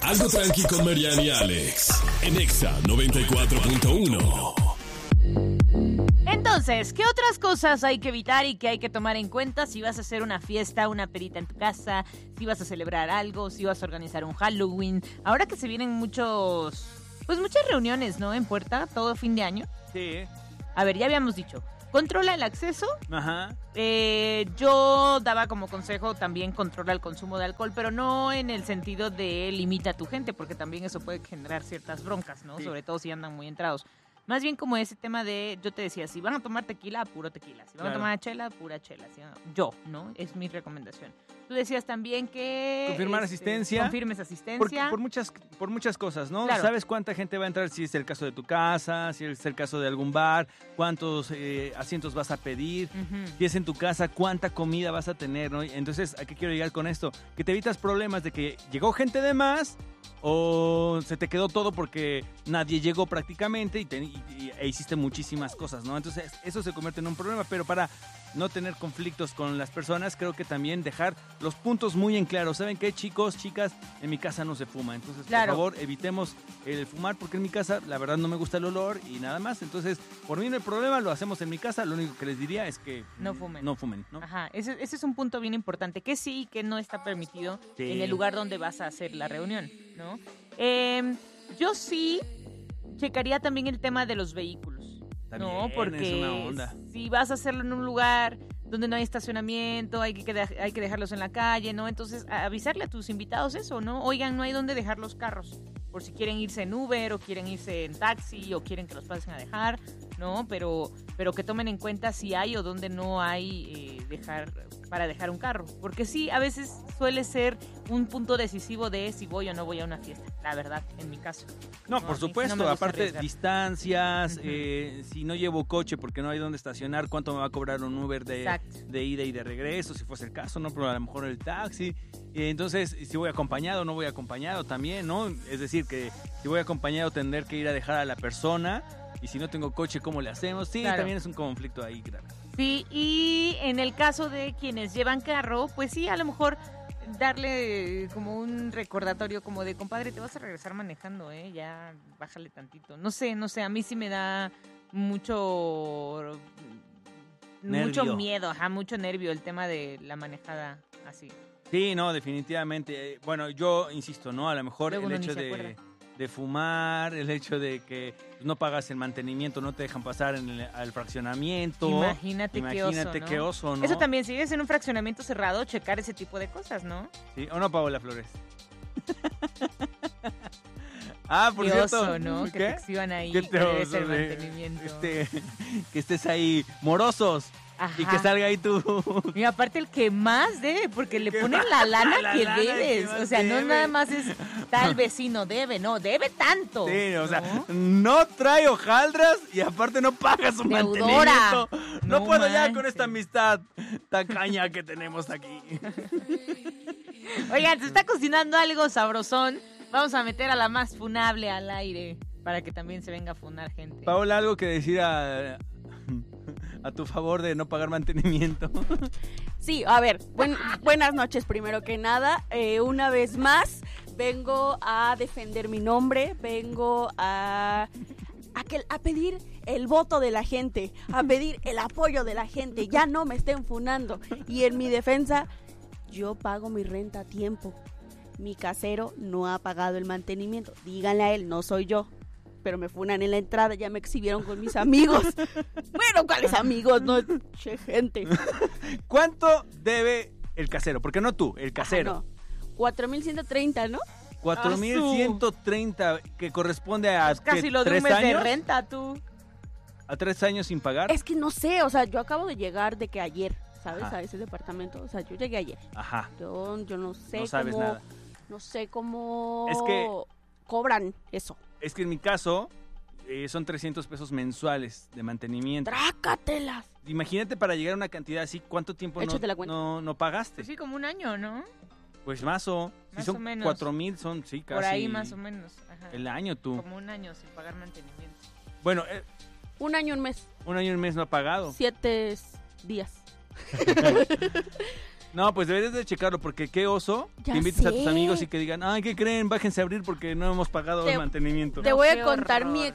Algo tranqui con Mariana y Alex. En Exa 94.1. Entonces, ¿qué otras cosas hay que evitar y que hay que tomar en cuenta si vas a hacer una fiesta, una perita en tu casa, si vas a celebrar algo, si vas a organizar un Halloween? Ahora que se vienen muchas reuniones, ¿no? En puerta, todo fin de año. Sí. A ver, ya habíamos dicho, controla el acceso. Ajá. Yo daba como consejo también controla el consumo de alcohol, pero no en el sentido de limita a tu gente, porque también eso puede generar ciertas broncas, ¿no? Sí. Sobre todo si andan muy entrados. Más bien como ese tema de, yo te decía, si van a tomar tequila, puro tequila. Si van a tomar chela, pura chela. Yo, ¿no? Es mi recomendación. Tú decías también que... Confirmar asistencia. Confirmes asistencia. Por muchas cosas, ¿no? Claro. ¿Sabes cuánta gente va a entrar? Si es el caso de tu casa, si es el caso de algún bar, cuántos asientos vas a pedir, si es en tu casa, cuánta comida vas a tener, ¿no? Entonces, ¿a qué quiero llegar con esto? Que te evitas problemas de que llegó gente de más o se te quedó todo porque nadie llegó prácticamente e hiciste muchísimas cosas, ¿no? Entonces, eso se convierte en un problema, pero para no tener conflictos con las personas, creo que también dejar los puntos muy en claro. ¿Saben qué, chicos, chicas? En mi casa no se fuma. Entonces, claro, por favor, evitemos el fumar porque en mi casa, la verdad, no me gusta el olor y nada más. Entonces, por mí no hay problema, lo hacemos en mi casa. Lo único que les diría es que no fumen. No fumen, ¿no? Ajá, ese es un punto bien importante, que sí y que no está permitido en el lugar donde vas a hacer la reunión, ¿no? Yo sí checaría también el tema de los vehículos. También, no, porque es una onda. Si vas a hacerlo en un lugar donde no hay estacionamiento, hay que dejarlos en la calle, ¿no? Entonces, avisarle a tus invitados eso, ¿no? Oigan, no hay dónde dejar los carros, por si quieren irse en Uber o quieren irse en taxi o quieren que los pasen a dejar, ¿no? Pero que tomen en cuenta si hay o dónde no hay para dejar un carro. Porque sí, a veces suele ser un punto decisivo de si voy o no voy a una fiesta, la verdad, en mi caso. No, por supuesto, no aparte arriesgar. Distancias, si no llevo coche porque no hay dónde estacionar, ¿cuánto me va a cobrar un Uber de ida y de regreso? Si fuese el caso, ¿no? Pero a lo mejor el taxi. Entonces, si voy acompañado o no voy acompañado también, ¿no? Es decir, que si voy acompañado tendré que ir a dejar a la persona y si no tengo coche, ¿cómo le hacemos? Sí, claro, también es un conflicto ahí grave. Sí, y en el caso de quienes llevan carro, pues sí, a lo mejor darle como un recordatorio como de, compadre, te vas a regresar manejando, ya bájale tantito. No sé, a mí sí me da mucho miedo, mucho nervio el tema de la manejada así. Sí, no, definitivamente. Bueno, yo insisto, ¿no? A lo mejor luego el hecho de fumar, el hecho de que no pagas el mantenimiento, no te dejan pasar al fraccionamiento. Imagínate qué oso, ¿no? Eso también, si vives en un fraccionamiento cerrado, checar ese tipo de cosas, ¿no? Sí, ¿o no, Paola Flores? Por qué cierto. Oso, ¿no? ¿Qué? Que te exhiban ahí, ¿Qué que debe ser mantenimiento. Que estés ahí morosos. Ajá. Y que salga ahí tú. Y aparte el que más debe, porque le ponen la lana que debes. O sea, no nada más es tal vecino debe, no, debe tanto. Sí, o sea, no trae hojaldras y aparte no paga su mantenimiento. No puedo ya con esta amistad tacaña que tenemos aquí. Oigan, se está cocinando algo sabrosón. Vamos a meter a la más funable al aire para que también se venga a funar gente. Paola, ¿algo que decir a tu favor de no pagar mantenimiento? Sí, a ver, buenas noches primero que nada. Una vez más, vengo a defender mi nombre, vengo a pedir el voto de la gente, a pedir el apoyo de la gente. Ya no me estén funando. Y en mi defensa, yo pago mi renta a tiempo. Mi casero no ha pagado el mantenimiento. Díganle a él, no soy yo. Pero me funan en la entrada, ya me exhibieron con mis amigos. Bueno, ¿cuáles amigos? No, che, gente. ¿Cuánto debe el casero? Porque no tú, el casero. No. 4,130, ¿no? 4,130, que corresponde a pues casi lo de un mes de renta, tú. ¿A 3 años sin pagar? Es que no sé, o sea, yo acabo de llegar de que ayer, ¿sabes? Ajá. A ese departamento, o sea, yo llegué ayer. Ajá. Yo no sé no sabes cómo... nada. No sé cómo es que cobran eso. Es que en mi caso son 300 pesos mensuales de mantenimiento. ¡Trácatelas! Imagínate para llegar a una cantidad así, ¿cuánto tiempo no pagaste? Pues sí, como un año, ¿no? Pues más o menos. 4,000 son, sí, casi. Por ahí más o menos. Ajá. El año tú. Como un año sin pagar mantenimiento. Bueno. Un año, un mes. Un año y un mes no ha pagado. 7 días. No, pues deberías de checarlo, porque qué oso Ya que invites a tus sé. amigos y que digan, ay, ¿qué creen? Bájense a abrir porque no hemos pagado el mantenimiento. Te voy Qué a contar horror.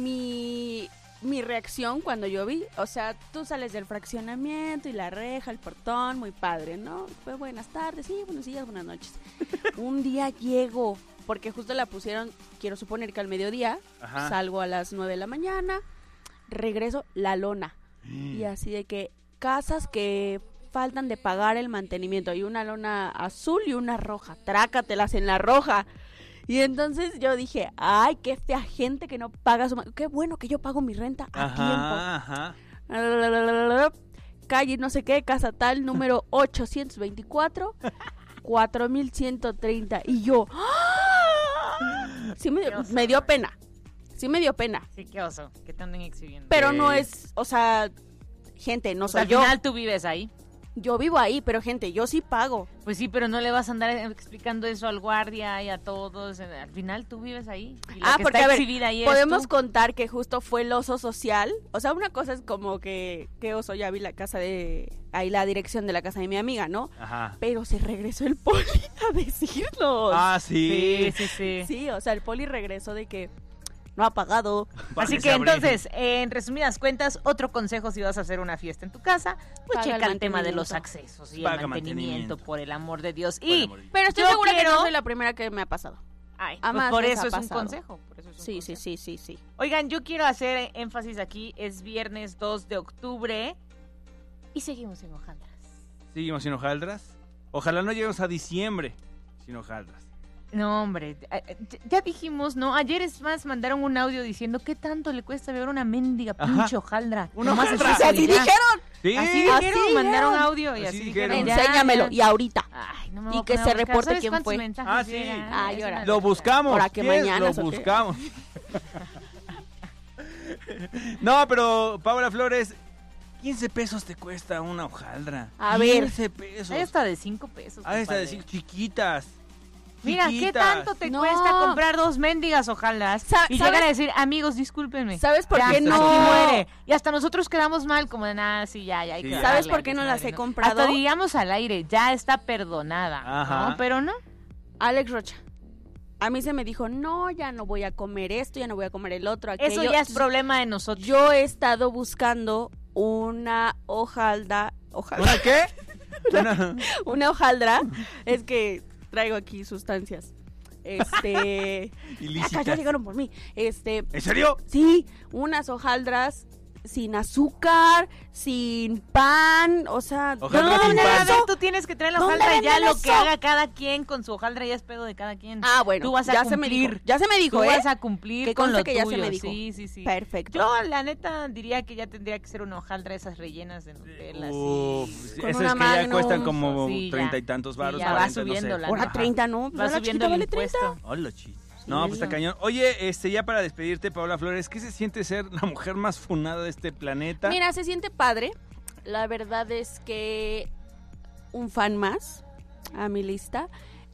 mi reacción cuando yo vi. O sea, tú sales del fraccionamiento y la reja, el portón, muy padre, ¿no? Pues buenas tardes, sí, buenos días, buenas noches. Un día llego, porque justo la pusieron, quiero suponer que al mediodía, Ajá. salgo a las 9 de la mañana, regreso, la lona. Y así de que casas que faltan de pagar el mantenimiento. Hay una lona azul y una roja. Trácatelas en la roja. Y entonces yo dije, ay, qué fea gente que no paga su... Qué bueno que yo pago mi renta a Ajá. tiempo. Calle no sé qué, casa tal, número 824, 4130. Y yo... ¡ah! Sí Qué oso. me dio pena. Sí me dio pena. Sí, qué oso, que te anden exhibiendo. Pero Sí. no es, o sea, gente, no O sea, soy al yo. final tú vives ahí. Yo vivo ahí, pero gente, yo sí pago. Pues sí, pero no le vas a andar explicando eso al guardia y a todos. Al final tú vives ahí. Y la que Porque está a ver, exhibida ahí eres podemos tú. contar que justo fue el oso social. O sea, una cosa es como que oso, ya vi la casa de... Ahí la dirección de la casa de mi amiga, ¿no? Ajá. Pero se regresó el poli a decirnos. Ah, sí. Sí, sí, sí. Sí, o sea, el poli regresó de que no ha pagado. Así Bájense que a abrir. entonces, en resumidas cuentas, otro consejo si vas a hacer una fiesta en tu casa, pues Paga checa el el tema de los mantenimiento. accesos y Paga el mantenimiento, mantenimiento. por el amor de Dios. Por el Y, amor de Dios. Pero estoy Yo segura que quiero- no soy la primera que me ha pasado. ay, A pues más por les eso ha es un pasado. consejo. Por eso es un Sí, consejo. sí. Oigan, yo quiero hacer énfasis aquí, es viernes 2 de octubre y seguimos en hojaldras. Seguimos sin hojaldras. Ojalá no lleguemos a diciembre sin hojaldras. No, hombre, ya dijimos, ¿no? Ayer es más, mandaron un audio diciendo qué tanto le cuesta ver una mendiga Ajá. pinche hojaldra. Una Nomás es hojaldra. eso y Así ya. dijeron. Sí. Así dijeron, Así mandaron dijeron. audio y Así así dijeron. dijeron. ya, Enséñamelo. ya. Y ahorita. Ay, no me Y voy a que poner se a buscar. reporte ¿Sabes quién cuántos fue? mensajes Ah, sí. llegan? Ay, Es una órale. Lo buscamos. ¿Para qué ¿quieres? mañana, Lo o qué? buscamos. No, pero Paola Flores, 15 pesos te cuesta una hojaldra. A ver. 15 pesos. Hay hasta de 5 pesos. Ah, esta de compadre. chiquitas. Mira, ¿qué Chiquitas. tanto te No. cuesta comprar 2 mendigas hojaldras? Y ¿sabes? llegar a decir, amigos, discúlpenme. ¿Sabes por Ya, qué aquí no? muere. Y hasta nosotros quedamos mal, como de nada, sí, ya, hay Sí, que ya. ¿Sabes darle por al qué no las he desmadre, comprado? Hasta digamos al aire, ya está perdonada. Ajá. ¿no? Pero no. Alex Rocha. A mí se me dijo, no, ya no voy a comer esto, ya no voy a comer el otro, aquello. Eso ya es problema de nosotros. Yo he estado buscando una hojaldra. ¿Una qué? Una- Una hojaldra. Es que traigo aquí sustancias. Acá ilícitas. ya llegaron por mí. ¿En serio? Sí, unas hojaldras sin azúcar, sin pan, o sea, Hojaldra sin ¿dónde pan. A eso? ver, tú tienes que traer la ¿Dónde hojaldra y ya venden lo que eso? haga cada quien con su hojaldra ya es pedo de cada quien. Ah, bueno, Tú vas a ya cumplir. se me dijo. Ya se me Tú dijo, ¿eh? vas a cumplir Que con conste lo que ya se tuyo. me dijo. Sí, sí, sí. Perfecto. Yo, la neta, diría que ya tendría que ser una hojaldra esas rellenas de Nutella. Uf, sí. Con esas una que ya Magnum. cuestan como Sí, ya. 30 y tantos varos. Sí, ya va 40, no sé. subiendo la Ahora Ajá. 30, ¿no? Va La subiendo chiquita el vale impuesto. 30. Hola, chis. No, pues está cañón. Oye, ya para despedirte, Paola Flores, ¿qué se siente ser la mujer más funada de este planeta? Mira, se siente padre. La verdad es que un fan más a mi lista.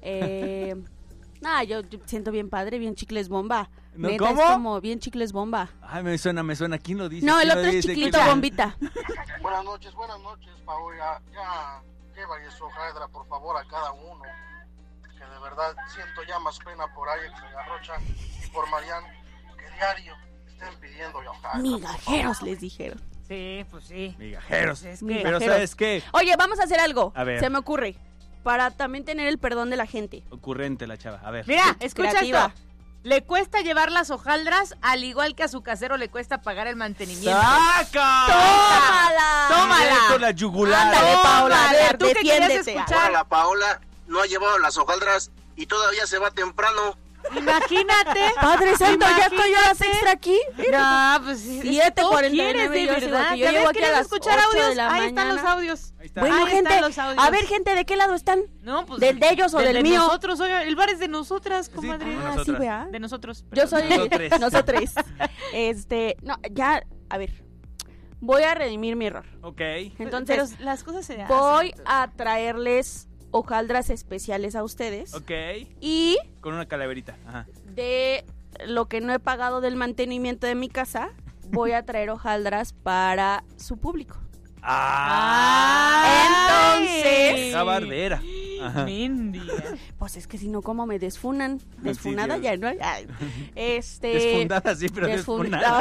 Yo siento bien padre, bien chicles bomba. ¿No? Neta, ¿Cómo? es como bien chicles bomba. Ay, me suena. ¿Quién lo dice? No, el ¿Quién lo otro es dice? chiquito ¿Quién- bombita. Buenas noches, Paola. Ya llévale su hojaldra, por favor, a cada uno. Que de verdad siento ya más pena por Alex Rocha y por Marian, que diario estén pidiendo la hojaldra. Migajeros les dijeron. Sí, pues sí. Migajeros. Pues es que- Pero Migajeros. ¿sabes qué? Oye, vamos a hacer algo. A ver. Se me ocurre. Para también tener el perdón de la gente. Ocurrente la chava. A ver. Mira, escucha Creativa. esto. Le cuesta llevar las hojaldras, al igual que a su casero le cuesta pagar el mantenimiento. ¡Saca! ¡Tómala! Tómala. Directo la yugular. Ándale, Paola, a ver, Tú que querías defiéndete. escuchar. La Paola no ha llevado las hojaldras y todavía se va temprano. Imagínate. Padre santo, ya estoy horas Imagínate. extra aquí. No, pues sí. 7:49, quieres de yo sigo verdad. aquí. Yo ¿Ya llego ves, aquí a quieres las escuchar 8 audios? de la Ahí están los mañana. audios. Ahí está. Bueno, Ahí están gente, los audios. a ver, gente, ¿de qué lado están? No, pues, ¿Del de ellos o del de mío? nosotros, oiga, el bar es de nosotras, comadre. de Ah, nosotras. sí, ¿verdad? De nosotros. Yo soy Nosotres. nosotros. No, ya, a ver. Voy a redimir mi error. Ok. Entonces, Pero las cosas se voy hacen. a traerles hojaldras especiales a ustedes. Ok. Y Con una calaverita. Ajá. de lo que no he pagado del mantenimiento de mi casa, voy a traer hojaldras para su público. Entonces... La barbera. Ajá. Mendiga. Pues es que si no, ¿cómo me desfunan? Desfunada Sí, ya, ¿no? Ay, Desfundada, sí, pero desfunada.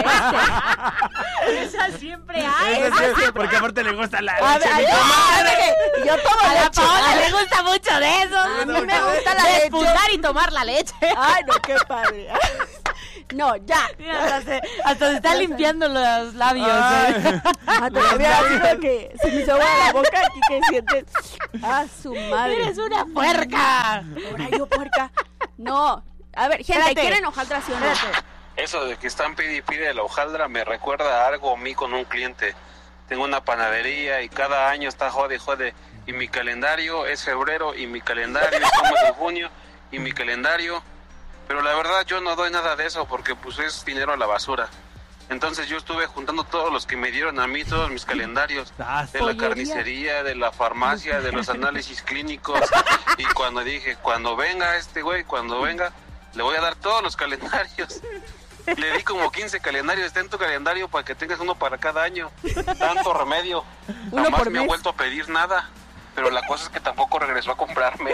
Esa siempre hay. Porque aparte le gusta la A leche. ver, mi comadre. yo tomo A la leche. Paola le gusta mucho de eso. A mí me gusta la leche. Despuntar y tomar la leche. Ay, no, qué padre. No, ya. Mira, hasta se está limpiando los labios. Ay. Todavía digo que se me hizo agua la boca aquí que sientes. Ah, su madre. Eres una puerca. Ahora yo puerca. No. A ver, gente, Espérate. ¿quieren hojaldra sí o no? Eso de que están pide y pide la hojaldra me recuerda a algo a mí con un cliente. Tengo una panadería y cada año está jode. Y mi calendario es febrero y mi calendario estamos en junio y mi calendario... Pero la verdad yo no doy nada de eso porque pues es dinero a la basura. Entonces yo estuve juntando todos los que me dieron a mí, todos mis calendarios. De la Pollería. carnicería, de la farmacia, de los análisis clínicos. Y cuando dije, cuando venga este güey, le voy a dar todos los calendarios. Le di como 15 calendarios, está en tu calendario para que tengas uno para cada año. Tanto remedio. Uno Jamás por me ha mes. vuelto a pedir nada. Pero la cosa es que tampoco regresó a comprarme.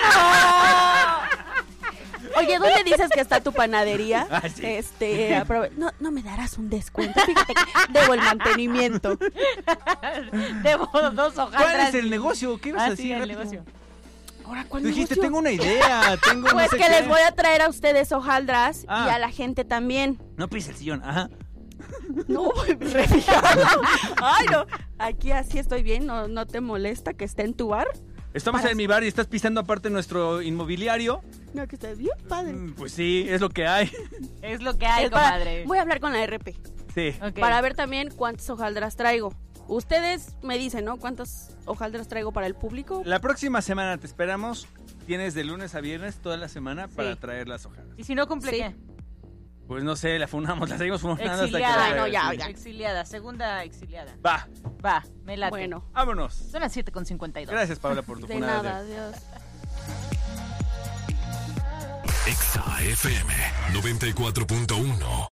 Oye, ¿dónde dices que está tu panadería? Ah, sí. No me darás un descuento. Fíjate que debo el mantenimiento. Debo 2 hojaldras. ¿Cuál es el negocio? ¿Qué ibas a Ah, decir? sí, el rápido? negocio. Ahora, ¿cuál Tú dijiste, negocio? tengo una idea, tengo no Pues sé que qué. les voy a traer a ustedes hojaldras Ah. y a la gente también. No pise el sillón, ajá. No, refijado. Ay, no. Aquí así estoy bien. ¿No te molesta que esté en tu bar? Estamos Para- en mi bar y estás pisando aparte nuestro inmobiliario. No, que estés bien, padre. Pues sí, es lo que hay. Es lo que hay, Es para- comadre. Voy a hablar con la RP Sí. Ok. para ver también cuántas hojaldras traigo. Ustedes me dicen, ¿no? ¿Cuántas hojaldras traigo para el público? La próxima semana te esperamos. Tienes de lunes a viernes toda la semana para Sí. traer las hojas. ¿Y si no cumple Sí. qué? Pues no sé, la funamos, la seguimos funando hasta que Exiliada. la Ay, no, ya, traigas. ya. Exiliada, segunda exiliada. Va, Va, me late. Bueno, vámonos. Son las 7:52. Gracias, Paula, por tu de funada. nada, adiós. Exa FM 94.1.